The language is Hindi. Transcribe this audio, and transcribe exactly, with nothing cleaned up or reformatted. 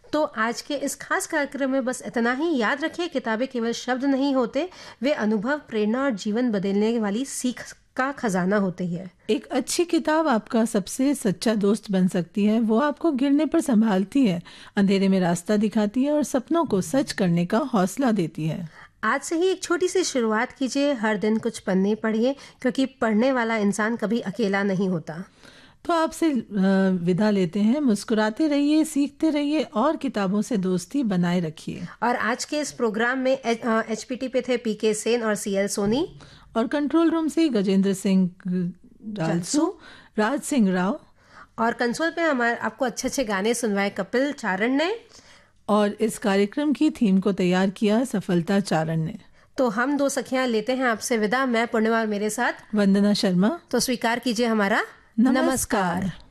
तो आज के इस खास कार्यक्रम में बस इतना ही। याद रखें, किताबें केवल शब्द नहीं होते, वे अनुभव, प्रेरणा और जीवन बदलने वाली सीख का खजाना होती है। एक अच्छी किताब आपका सबसे सच्चा दोस्त बन सकती है। वो आपको गिरने पर संभालती है, अंधेरे में रास्ता दिखाती है और सपनों को सच करने का हौसला देती है। आज से ही एक छोटी सी शुरुआत कीजिए। हर दिन कुछ पन्ने पढ़िए, क्योंकि पढ़ने वाला इंसान कभी अकेला नहीं होता। तो आपसे अ, विदा लेते हैं। मुस्कुराते रहिए, सीखते रहिए और किताबों से दोस्ती बनाए रखिए। और आज के इस प्रोग्राम में एच पी टी पे थे पी के सेन और सी एल सोनी, और कंट्रोल रूम से गजेंद्र सिंह डालसू, राज सिंह राव, और कंसोल पे हमारे आपको अच्छे अच्छे गाने सुनवाए कपिल चारण ने, और इस कार्यक्रम की थीम को तैयार किया सफलता चारण ने। तो हम दो सखियां लेते हैं आपसे विदा। मैं पूर्णिमा और मेरे साथ वंदना शर्मा। तो स्वीकार कीजिए हमारा नमस्कार। नमस्कार।